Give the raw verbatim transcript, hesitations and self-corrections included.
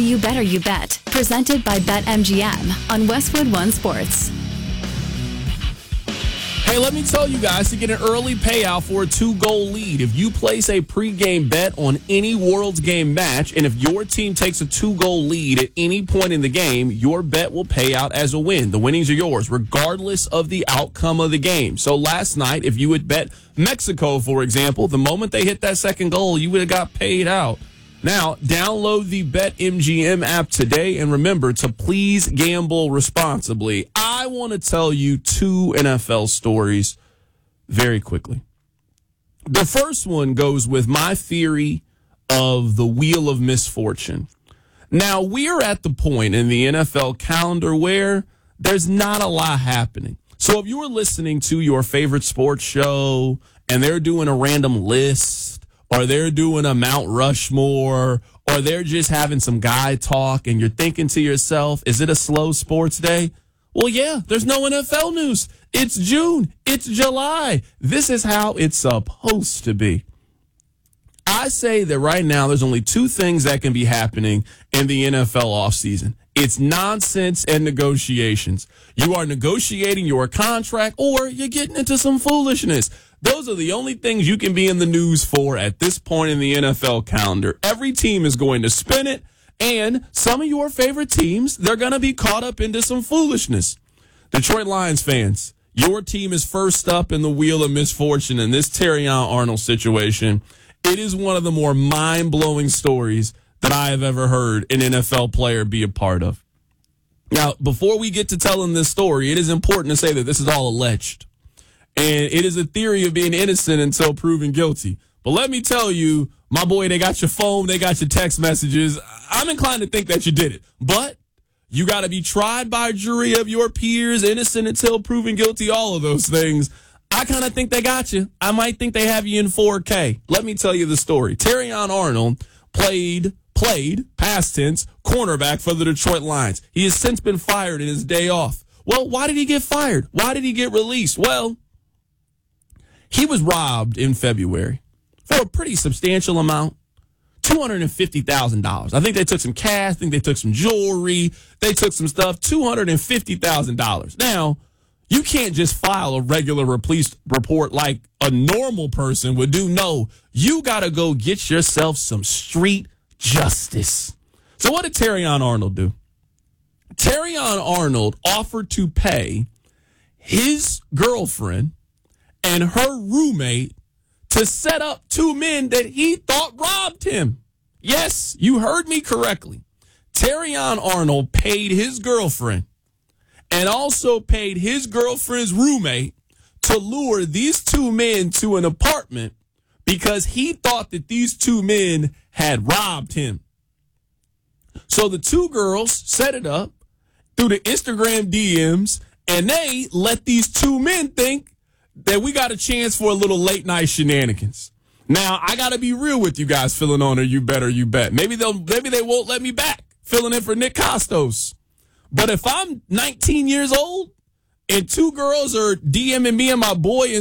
You Better You Bet, presented by BetMGM on Westwood One Sports. Hey, let me tell you guys to get an early payout for a two-goal lead. If you place a pregame bet on any World's Game match, and if your team takes a two-goal lead at any point in the game, your bet will pay out as a win. The winnings are yours, regardless of the outcome of the game. So last night, if you would bet Mexico, for example, the moment they hit that second goal, you would have got paid out. Now, download the BetMGM app today, and remember to please gamble responsibly. I want to tell you two N F L stories very quickly. The first one goes with my theory of the Wheel of Misfortune. Now, we are at the point in the N F L calendar where there's not a lot happening. So if you were listening to your favorite sports show and they're doing a random list, or they're doing a Mount Rushmore, or they're just having some guy talk, and you're thinking to yourself, is it a slow sports day? Well, yeah, there's no N F L news. It's June. It's July. This is how it's supposed to be. I say that right now there's only two things that can be happening in the N F L offseason. It's nonsense and negotiations. You are negotiating your contract, or you're getting into some foolishness. Those are the only things you can be in the news for at this point in the N F L calendar. Every team is going to spin it, and some of your favorite teams, they're going to be caught up into some foolishness. Detroit Lions fans, your team is first up in the Wheel of Misfortune in this Terrion Arnold situation. It is one of the more mind-blowing stories that I have ever heard an N F L player be a part of. Now, before we get to telling this story, it is important to say that this is all alleged. And it is a theory of being innocent until proven guilty. But let me tell you, my boy, they got your phone, they got your text messages. I'm inclined to think that you did it. But you got to be tried by a jury of your peers, innocent until proven guilty, all of those things. I kind of think they got you. I might think they have you in four K. Let me tell you the story. Terrion Arnold played, played, past tense, cornerback for the Detroit Lions. He has since been fired in his day off. Well, why did he get fired? Why did he get released? Well, he was robbed in February for a pretty substantial amount, two hundred fifty thousand dollars. I think they took some cash. I think they took some jewelry. They took some stuff, two hundred fifty thousand dollars. Now, you can't just file a regular police report like a normal person would do. No, you got to go get yourself some street justice. So what did Terrion Arnold do? Terrion Arnold offered to pay his girlfriend and her roommate to set up two men that he thought robbed him. Yes, you heard me correctly. Terrion Arnold paid his girlfriend and also paid his girlfriend's roommate to lure these two men to an apartment because he thought that these two men had robbed him. So the two girls set it up through the Instagram D Ms, and they let these two men think that we got a chance for a little late night shenanigans. Now, I got to be real with you guys filling on a You Better You Bet. Maybe they'll, maybe they won't let me back filling in for Nick Costos. But if I'm nineteen years old and two girls are DMing me and my boy